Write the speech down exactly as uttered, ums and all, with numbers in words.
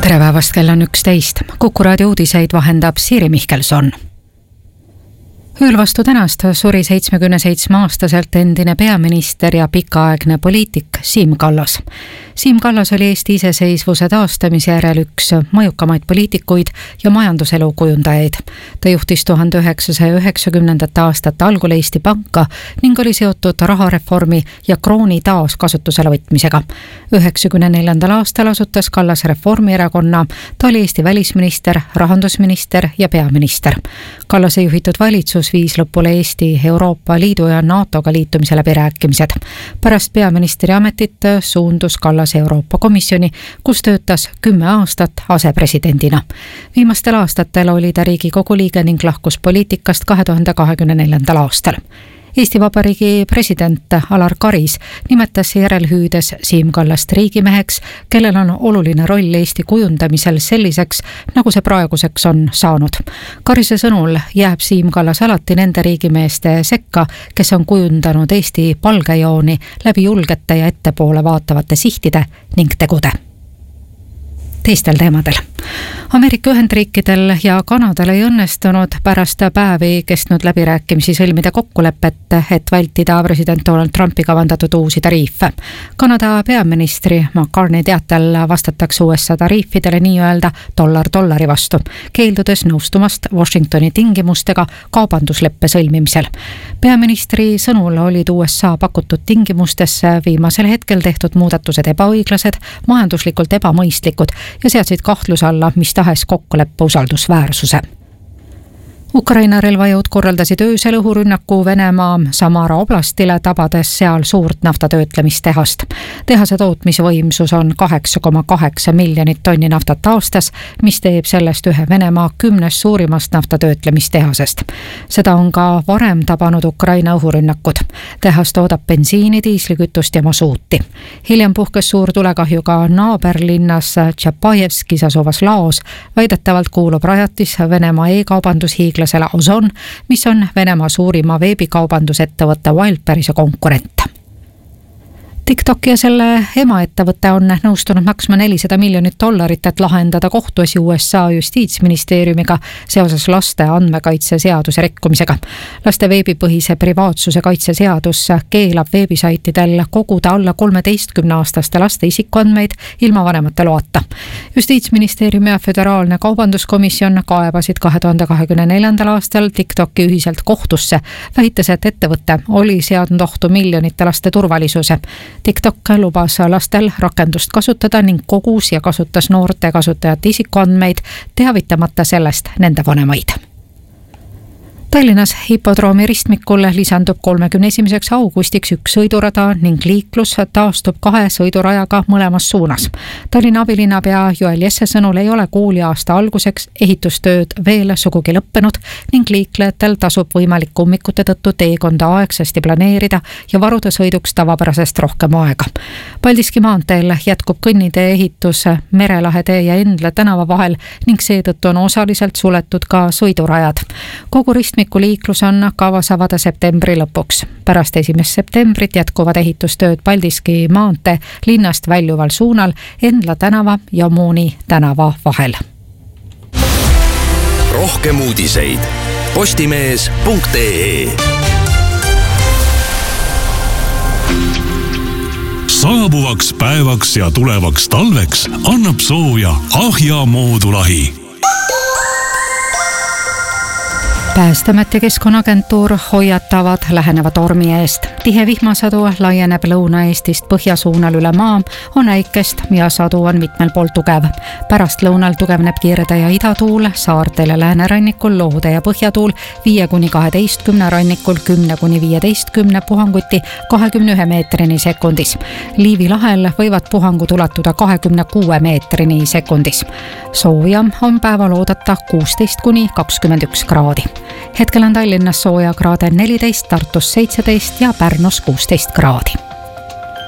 tere päevast, kell on üksteist. Kuku raadio uudiseid vahendab Siiri Mihkelson. Ööl vastu tänast suri seitsmekümne seitsme aastaselt endine peaminister ja pikaaegne poliitik Siim Kallas. Siim Kallas oli Eesti iseseisvuse taastamise järel üks mõjukamaid poliitikuid ja majanduselu kujundajaid. Ta juhtis tuhande üheksasaja üheksakümnendate aastate algul Eesti Panka ning oli seotud rahareformi ja krooni taas kasutusele võtmisega. üheksakümne neljandal aastal asutas Kallas Reformierakonna, ta oli Eesti välisminister, rahandusminister ja peaminister. Kallase juhitud valitsus viis lõpule Eesti, Euroopa Liidu ja NATOga liitumise läbirääkimised. Pärast peaministri ametit suundus Kallas Euroopa Komisjoni, kus töötas kümme aastat asepresidendina. Viimastel aastatel oli ta Riigikogu liige ning lahkus poliitikast kahe tuhande kahekümne neljandal aastal. Eesti Vabariigi president Alar Karis nimetas järelhüüdes Siim Kallast riigimeheks, kellel on oluline roll Eesti kujundamisel selliseks, nagu see praeguseks on saanud. Karise sõnul jääb Siim Kallas alati nende riigimeeste sekka, kes on kujundanud Eesti palgejooni läbi julgete ja ettepoole vaatavate sihtide ning tegude. Teistel teemadel. Ameerika Ühendriikidel ja Kanadal ei õnnestunud pärast päevi kestnud läbirääkimisi sõlmida kokkulepet, et vältida president Donald Trumpi kavandatud uusi tariife. Kanada peaministri McCartney teatel vastatakse U S A tariifidele nii-öelda dollar dollari vastu, keeldudes nõustumast Washingtoni tingimustega kaubandusleppe sõlmimisel. Peaministri sõnul olid U S A pakutud tingimustesse viimasel hetkel tehtud muudatused ebaõiglased, majanduslikult ebamõistlikud ja seadsid kahtluse alla mis tahes kokkuleppe usaldusväärsuse. Ukraina relvajõud korraldasid öösel õhurünnaku Venemaa Samara oblastile, tabades seal suurt naftatöötlemistehast. Tehase tootmisvõimsus on kaheksa koma kaheksa miljonit tonni naftat aastas, mis teeb sellest ühe Venemaa kümnest suurimast naftatöötlemistehasest. Seda on ka varem tabanud Ukraina õhurünnakud. Tehas toodab bensiini, diislikütust ja masuuti. Hiljem puhkes suur tulekahju ka naaberlinnas Tšapajevskis asuvas laos. Väidetavalt kuulub rajatis Venemaa e-kaubandushiigla Ozon, mis on Venemaa suurima veebikaubandusettevõtte Wildberries konkurent. TikTok ja selle emaettevõte on nõustunud maksma nelisada miljonit dollarit, et lahendada kohtuasi U S A justiitsministeeriumiga seoses laste andmekaitse seaduse rikkumisega. Laste veebipõhise privaatsuse kaitse seadus keelab veebisaitidel koguda alla kolmeteistkümne aastaste laste isikuandmeid ilma vanemate loata. Justiitsministeerium ja Föderaalne kaubanduskomisjon kaebasid kahe tuhande kahekümne neljandal aastal TikToki ühiselt kohtusse, väites, et ettevõte oli seadnud ohtu miljonite laste turvalisuse. TikTok lubas lastel rakendust kasutada ning kogus ja kasutas noorte kasutajate isikuandmeid, teavitamata sellest nende vanemaid. Tallinnas hipodroomi ristmikul lisandub kolmekümne esimeseks augustiks üks sõidurada ning liiklus taastub kahe sõidurajaga mõlemas suunas. Tallinna abilinnapea Joel Jesse sõnul ei ole kooliaasta alguseks ehitustööd veel sugugi lõppenud ning liiklejatel tasub võimalik ummikute tõttu teekonda aegsasti planeerida ja varuda sõiduks tavapärasest rohkem aega. Paldiski maanteel jätkub kõnnitee ehitus Merelahe tee ja Endla tänava vahel ning seetõttu on osaliselt suletud ka sõidurajad. Kogu ristmik liiklus on kavas avada septembri lõpuks. Pärast esimest septembrit jätkuvad ehitustööd Paldiski maantee linnast väljuval suunal Endla tänava ja Mooni tänava vahel. Rohkem uudiseid postimees punkt ee. Saabuvaks päevaks ja tulevaks talveks annab sooja Ahja moodulahi. Päästeamet ja Keskkonnaagentuur hoiatavad läheneva tormi eest. Tihe vihmasadu laieneb Lõuna-Eestist põhjasuunal üle maa, on äikest ja sadu on mitmel pool tugev. Pärast lõunal tugevneb kirde ja idatuul, saartel ja läänerannikul loode ja põhjatuul viie kuni kaheteistkümne, rannikul kümne kuni viieteistkümne, puhanguti kahekümne ühe meetrini sekundis. Liivi lahel võivad puhangud ulatuda kahekümne kuue meetrini sekundis. Sooja on päeval oodata kuusteist kuni kakskümmend üks kraadi. Hetkel on Tallinnas sooja kraade neliteist, Tartus seitseteist ja Pärnus kuusteist kraadi.